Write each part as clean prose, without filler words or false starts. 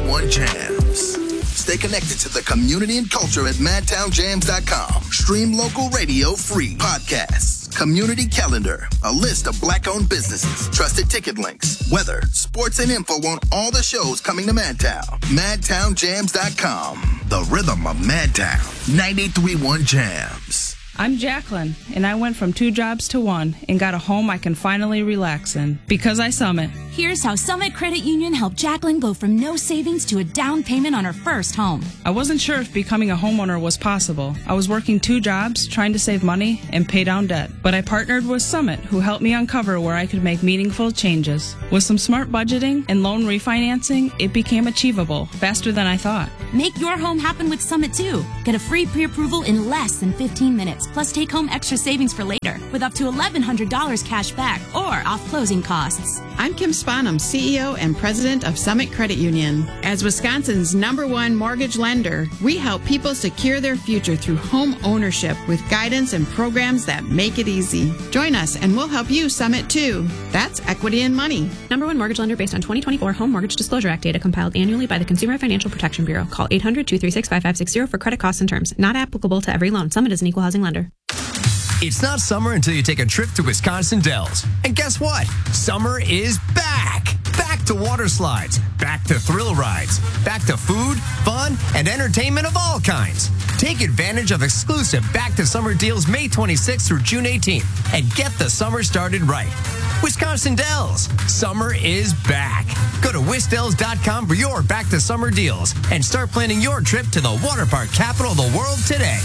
93.1 Jams. Stay connected to the community and culture at madtownjams.com. Stream local radio free. Podcasts, community calendar, a list of black-owned businesses, trusted ticket links, weather, sports, and info on all the shows coming to Madtown. madtownjams.com. The rhythm of Madtown. 93.1 Jams. I'm Jacqueline, and I went from 2 jobs to 1 and got a home I can finally relax in because I Summit. Here's how Summit Credit Union helped Jacqueline go from no savings to a down payment on her first home. I wasn't sure if becoming a homeowner was possible. I was working 2 jobs, trying to save money and pay down debt. But I partnered with Summit, who helped me uncover where I could make meaningful changes. With some smart budgeting and loan refinancing, it became achievable faster than I thought. Make your home happen with Summit, too. Get a free pre-approval in less than 15 minutes, plus take home extra savings for later with up to $1,100 cash back or off closing costs. I'm Kim Spanum, CEO and President of Summit Credit Union. As Wisconsin's #1 mortgage lender, we help people secure their future through home ownership with guidance and programs that make it easy. Join us and we'll help you Summit too. That's equity and money. #1 mortgage lender based on 2024 Home Mortgage Disclosure Act data compiled annually by the Consumer Financial Protection Bureau. Call 800-236-5560 for credit costs and terms. Not applicable to every loan. Summit is an equal housing lender. It's not summer until you take a trip to Wisconsin Dells. And guess what? Summer is back. Back to water slides, back to thrill rides, back to food, fun, and entertainment of all kinds. Take advantage of exclusive Back to Summer deals May 26th through June 18th and get the summer started right. Wisconsin Dells, summer is back. Go to wisdells.com for your Back to Summer deals and start planning your trip to the water park capital of the world today.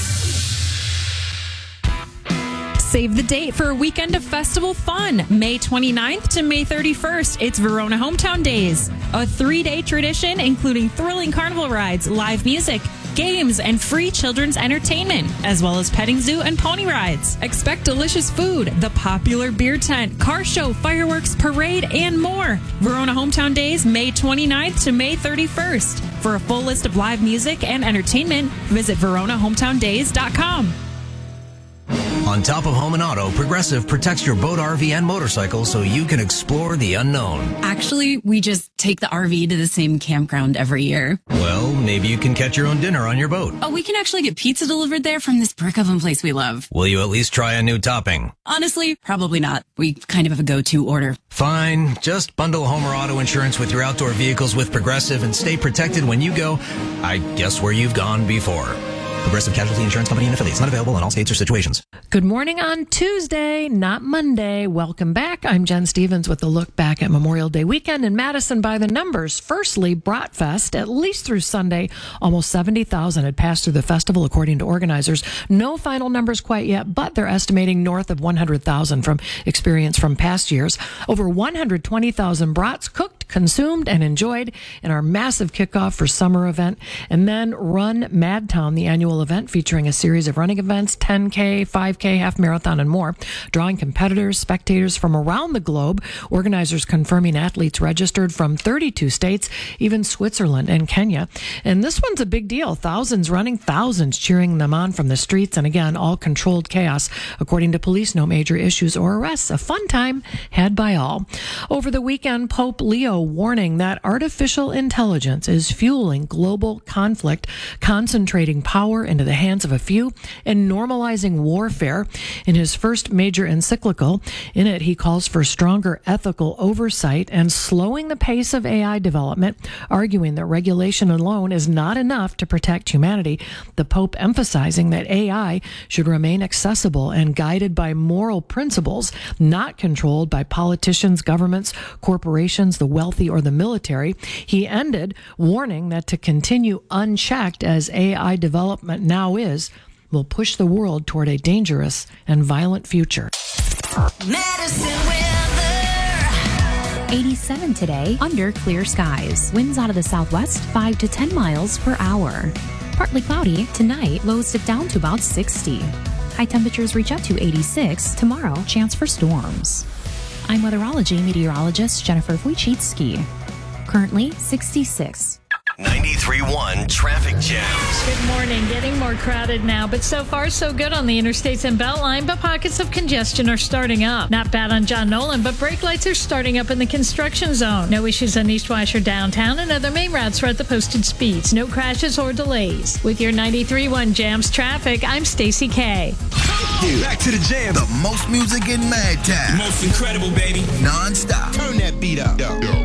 Save the date for a weekend of festival fun. May 29th to May 31st, it's Verona Hometown Days. A 3-day tradition including thrilling carnival rides, live music, games, and free children's entertainment, as well as petting zoo and pony rides. Expect delicious food, the popular beer tent, car show, fireworks, parade, and more. Verona Hometown Days, May 29th to May 31st. For a full list of live music and entertainment, visit VeronaHometownDays.com. On top of home and auto, Progressive protects your boat, RV, and motorcycle so you can explore the unknown. Actually, we just take the RV to the same campground every year. Well, maybe you can catch your own dinner on your boat. Oh, we can actually get pizza delivered there from this brick oven place we love. Will you at least try a new topping? Honestly, probably not. We kind of have a go-to order. Fine. Just bundle home or auto insurance with your outdoor vehicles with Progressive and stay protected when you go, I guess, where you've gone before. Progressive Casualty Insurance Company and affiliates. Not available in all states or situations. Good morning on Tuesday, not Monday. Welcome back. I'm Jen Stevens with a look back at Memorial Day weekend in Madison by the numbers. Firstly, Bratfest, at least through Sunday, almost 70,000 had passed through the festival, according to organizers. No final numbers quite yet, but they're estimating north of 100,000 from experience from past years. Over 120,000 brats cooked, consumed, and enjoyed in our massive kickoff for summer event. And then Run Madtown, the annual event featuring a series of running events, 10K, 5K, half marathon, and more, drawing competitors, spectators from around the globe, organizers confirming athletes registered from 32 states, even Switzerland and Kenya. And this one's a big deal. Thousands running, thousands cheering them on from the streets, and again, all controlled chaos. According to police, no major issues or arrests. A fun time had by all. Over the weekend, Pope Leo warning that artificial intelligence is fueling global conflict, concentrating power into the hands of a few, and normalizing warfare. In his first major encyclical, in it he calls for stronger ethical oversight and slowing the pace of AI development, arguing that regulation alone is not enough to protect humanity. The Pope emphasizing that AI should remain accessible and guided by moral principles, not controlled by politicians, governments, corporations, the wealthy, or the military. He ended warning that to continue unchecked as AI development now is, will push the world toward a dangerous and violent future. Madison weather. 87 today, under clear skies. Winds out of the southwest, 5 to 10 miles per hour. Partly cloudy tonight, lows dip down to about 60. High temperatures reach up to 86. Tomorrow, chance for storms. I'm weatherology meteorologist Jennifer Wojcicki. Currently 66. 93.1 Traffic Jams. Good morning. Getting more crowded now, but so far so good on the interstates and Beltline, but pockets of congestion are starting up. Not bad on John Nolan, but brake lights are starting up in the construction zone. No issues on East Washer downtown and other main routes are at the posted speeds. No crashes or delays. With your 93.1 Jams traffic, I'm Stacey K. Back to the jam. The most music in Madtown. Most incredible, baby. Non-stop. Turn that beat up. Yo.